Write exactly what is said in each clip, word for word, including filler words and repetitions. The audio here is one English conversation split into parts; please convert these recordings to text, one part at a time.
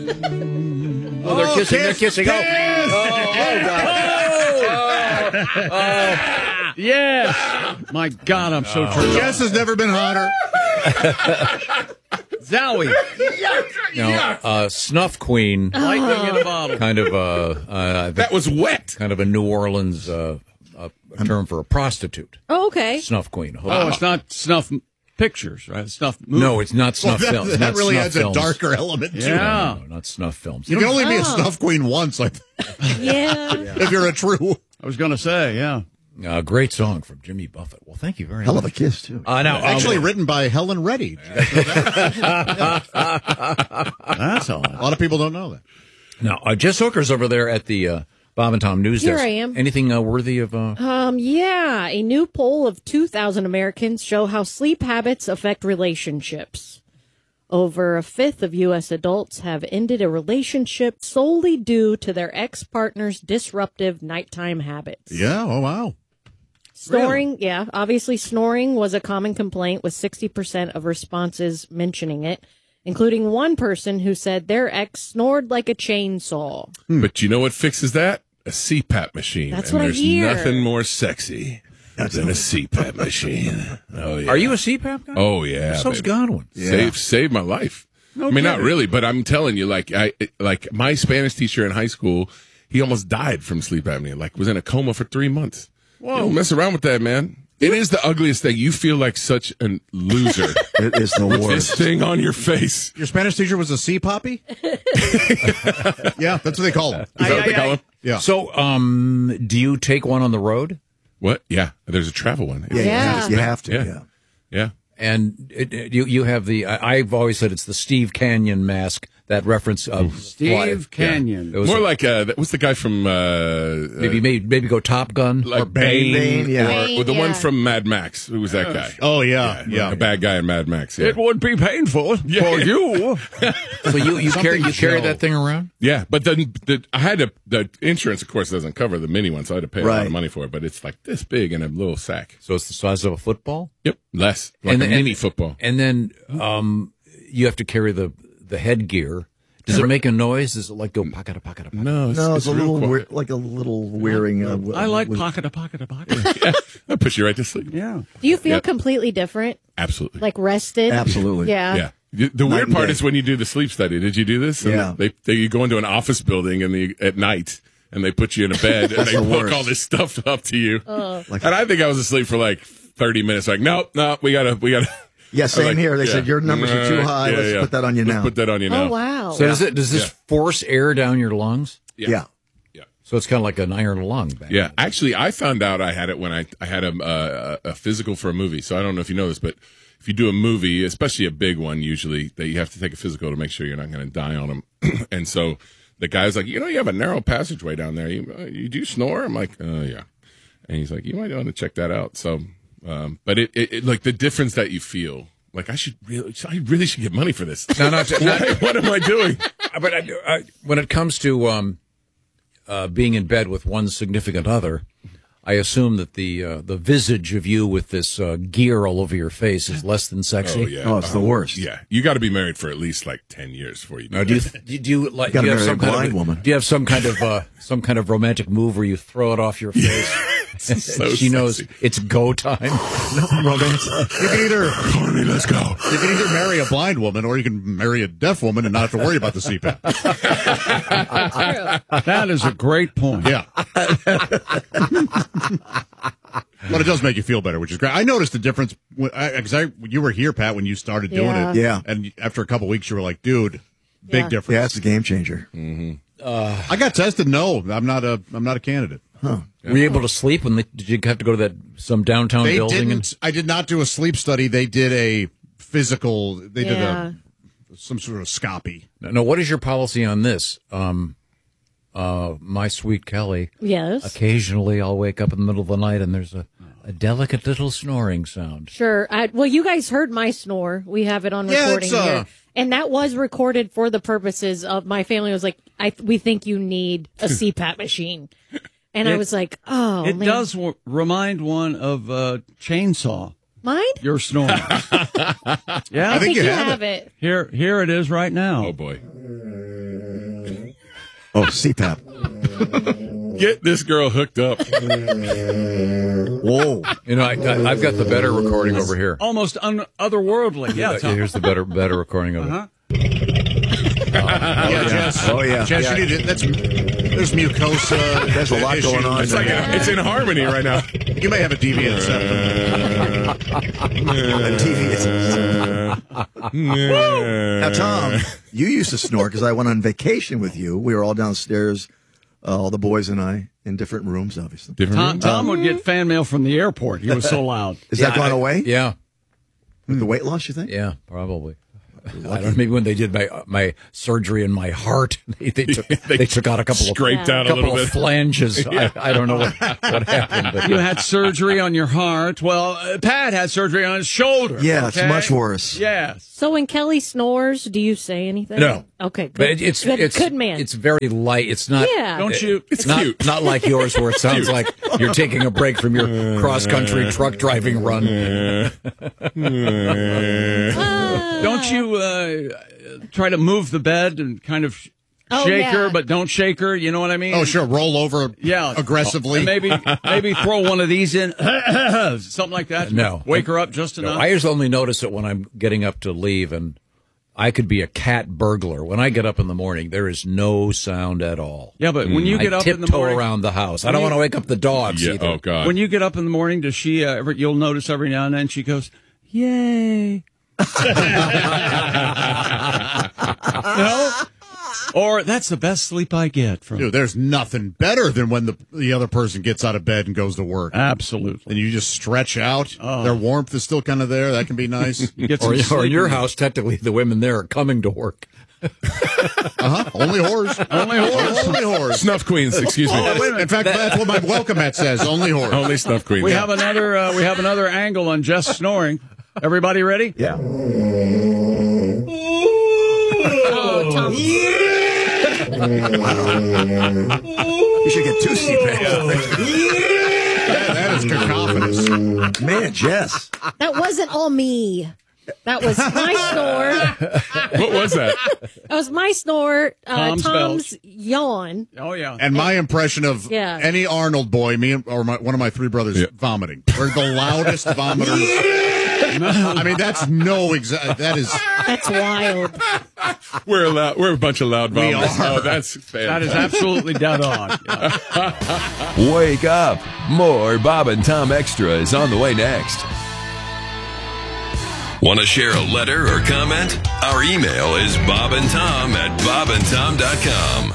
Oh, they're kissing. They're kissing. Oh, oh, oh, God. Oh, oh. Yes. My God, I'm so turned Jess has never been hotter. Zowie. You know, uh, Snuff Queen. Lightning in a bottle. Kind of a. Uh, that was wet. Kind of a New Orleans uh, a term for a prostitute. Oh, okay. Snuff Queen. Oh, it's not snuff pictures, right? It's snuff movies. No, it's not snuff Well, that, films. that Not really snuff adds films. a darker element to Yeah. it. No, no, not snuff films. You can only be a Oh. snuff queen once, like, Yeah. if you're a true. I was going to say, yeah. Uh, great song from Jimmy Buffett. Well, thank you very Hell much. of a kiss, too. Uh, now, Actually uh, written by Helen Reddy. Did you guys know that? That's all. A lot of people don't know that. now uh, Jess Hooker's over there at the uh, Bob and Tom News Here Desk. I am. Anything uh, worthy of... Uh... Um, yeah, a new poll of two thousand Americans show how sleep habits affect relationships. Over a fifth of U S adults have ended a relationship solely due to their ex-partner's disruptive nighttime habits. Yeah, oh, wow. Snoring, yeah, obviously snoring was a common complaint with sixty percent of responses mentioning it, including one person who said their ex snored like a chainsaw. But you know what fixes that? A C PAP machine. That's and what I there's hear. nothing more sexy than a C PAP machine. Oh, yeah. Are you a C PAP guy? Oh, yeah. So's baby. Godwin. Save, saved my life. No I mean, not kidding. really, but I'm telling you, like, I, like my Spanish teacher in high school, he almost died from sleep apnea, like was in a coma for three months. Whoa. Don't mess around with that, man. It is the ugliest thing. You feel like such a loser. It is the With worst. this thing on your face. Your Spanish teacher was a sea poppy? Yeah, that's what they call him. Is that what they call him? Yeah. So, um, do you take one on the road? What? Yeah. There's a travel one. Yeah, Yeah. You, have to, Yeah. yeah. Yeah. And it, it- you you have the. I, I've always said it's the Steve Canyon mask. That reference of Steve Canyon. It was More a- like, uh, what's the guy from, uh, maybe maybe maybe go Top Gun like or Bane. Bane, yeah. Or, Bane, or the one yeah. from Mad Max. Who was that guy? Oh, yeah, yeah. A bad guy in Mad Max. Yeah. It would be painful for you. So you you carry you carry Joe. that thing around? Yeah, but then the, I had to, the insurance, of course, doesn't cover the mini one, so I had to pay a lot Right. of money for it. But it's like this big in a little sack. So it's the size of a football. Yep, less like And a then- mini football. And then um, you have to carry the the headgear. Does it make a noise? Does it like go pocket a pocket a pocket? No, it's, No, it's, a real little quiet. weir- like a little wearing. Uh, w- I like with- pocket to pocket to pocket. I push you right to sleep. Yeah. Do you feel Yeah. completely different? Absolutely. Like rested? Absolutely. Yeah. yeah. The, the Night weird and part day. is when you do the sleep study. Did you do this? And Yeah. They, they you go into an office building and the at night and they put you in a bed and they the hook worst. all this stuff up to you. Like- and I think I was asleep for like thirty minutes. Like, no, no, we gotta, we gotta. Yeah, I was same like, here. They yeah. said your numbers are too high. Yeah, Let's yeah. put that on you Let's now. put that on you now. Oh, wow. So does it does this Yeah. force air down your lungs? Yeah. Yeah. So it's kind of like an iron lung. Back Yeah, actually, I found out I had it when I I had a, uh, a physical for a movie. So I don't know if you know this, but if you do a movie, especially a big one, usually that you have to take a physical to make sure you're not going to die on them. And so the guy's like, you know, you have a narrow passageway down there. You uh, you do snore? I'm like, oh yeah. And he's like, you might want to check that out. So, um, but it, it, it like the difference that you feel. Like I should really, I really should get money for this. No, no, no. what, what am I doing? But I, I, when it comes to um, uh, being in bed with one significant other, I assume that the uh, the visage of you with this uh, gear all over your face is less than sexy. Oh yeah, Oh, it's the worst. Yeah, you got to be married for at least like ten years before you do. Now, do you that. do you, do you like? Gotta do you have marry a some kind blind of woman. Do you have some kind of uh, some kind of romantic move where you throw it off your face? so she knows sexy. it's go time. Romance. You can either Corny, let's go. you can either marry a blind woman or you can marry a deaf woman and not have to worry about the C PAP. That is a great point. Yeah. But it does make you feel better, which is great. I noticed the difference because I, I, you were here, Pat, when you started doing Yeah. it. Yeah. And after a couple weeks, you were like, dude, big Yeah. difference. Yeah, it's a game changer. I got tested. No, I'm not a, I'm not a candidate. Were you able to sleep when they, did you have to go to that some downtown They building? didn't. I did not do a sleep study. They did a physical. They Yeah. did a some sort of scopy. And, no, what is your policy on this? Um, uh, my sweet Kelly. Yes. Occasionally, I'll wake up in the middle of the night and there's a, a delicate little snoring sound. Sure. I, well, you guys heard my snore. We have it on Yeah, recording it's, uh, here. And that was recorded for the purposes of my family was like, I we think you need a C PAP machine. And I It- was like, oh, It man. does w- remind one of uh, Chainsaw. Mine? Your snoring. Yeah, I think you you have have it. here, here it is right now. Oh boy. Oh, C PAP. Get this girl hooked up. Whoa. You know, I, I, I've got the better recording over here. Almost un- otherworldly. Yeah, Uh, Tom. Here's the better better recording of it. Uh-huh. Yeah, Jess. Oh, yeah. Jess, Yeah. you need to, that's, there's mucosa. There's a lot issue. going on It's like there. a, it's in harmony right now. You may have a deviant septum. Now, Tom, you used to snore because I went on vacation with you. We were all downstairs, uh, all the boys and I, in different rooms, obviously. Different Tom, room? Tom would get fan mail from the airport. He was so loud. Is that gone I- away? Yeah, With the weight loss, you think? yeah, probably. I don't. Maybe when they did my my surgery in my heart, they, they took they, took out a couple Scraped of out a couple little of bit. flanges. I, I don't know what, what happened. But You had surgery on your heart. Well, uh, Pat had surgery on his shoulder. Yeah, it's okay? much worse. Yes. So when Kelly snores, do you say anything? No. Okay, good. but it, it's good, it's good man. It's very light. It's not. Yeah. Don't you? It's not cute. not like yours, where it sounds like you're taking a break from your cross country truck driving run. Don't you uh, try to move the bed and kind of sh- Oh, shake yeah. her, but don't shake her? You know what I mean? Oh, sure. Roll over Yeah. aggressively. And maybe maybe throw one of these in, something like that. No. Wake her up just No, enough. I just only notice it when I'm getting up to leave, and I could be a cat burglar. When I get up in the morning, there is no sound at all. yeah, but when you I get up in the tiptoe morning, around the house. I When don't you- want to wake up the dogs Yeah. either. Oh God. when you get up in the morning, does she? Uh, ever, you'll notice every now and then she goes, "Yay!" No. Or that's the best sleep I get from. Dude, there's nothing better than when the the other person gets out of bed and goes to work. Absolutely. And you just stretch out. Oh. Their warmth is still kind of there. That can be nice. Get some Or, or sleep in your in. house, technically, the women there are coming to work. Uh-huh. Only whores. Only whores. Only whores. Snuff queens, excuse me. In fact, that's what my welcome mat says. Only whores. Only snuff queens. We have another. Uh, we have another angle on Jess snoring. Everybody ready? Yeah. oh, Tom. You should get two C PAPs. That, that is cacophonous. Man, Jess. That wasn't all me. That was my snore. What was that? That was my snore. Uh, Tom's Tom's, belch. yawn. Oh yeah. And my impression of Yeah. any Arnold boy, me and- or my, one of my three brothers, Yeah. vomiting. We're the loudest vomiters. I mean, that's no exact. That is. That's wild. We're a loud, we're a bunch of loud We vomiters. are. Oh, that's fantastic. That is absolutely dead on. Yeah. Wake up. More Bob and Tom Extra is on the way next. Want to share a letter or comment? Our email is bobandtom at bobandtom dot com.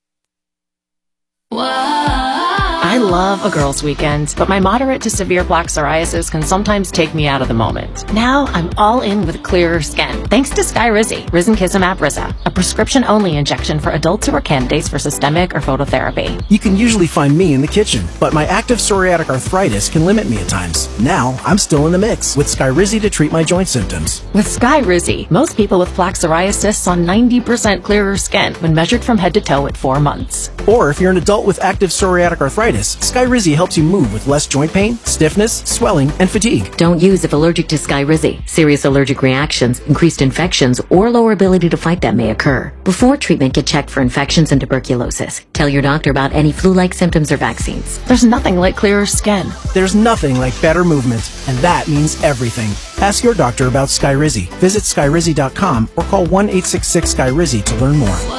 I love a girls' weekend, but my moderate to severe plaque psoriasis can sometimes take me out of the moment. Now I'm all in with clearer skin, thanks to Skyrizi, Risankizumab Risa, a prescription-only injection for adults who are candidates for systemic or phototherapy. You can usually find me in the kitchen, but my active psoriatic arthritis can limit me at times. Now, I'm still in the mix with Skyrizi to treat my joint symptoms. With Skyrizi, most people with plaque psoriasis saw ninety percent clearer skin when measured from head to toe at four months. Or if you're an adult with active psoriatic arthritis, Skyrizi helps you move with less joint pain, stiffness, swelling, and fatigue. Don't use if allergic to Skyrizi. Serious allergic reactions, increased infections, or lower ability to fight them may occur. Before treatment, get checked for infections and tuberculosis. Tell your doctor about any flu-like symptoms or vaccines. There's nothing like clearer skin. There's nothing like better movement, and that means everything. Ask your doctor about Skyrizi. Visit skyrizi dot com or call one eight six six Skyrizi to learn more.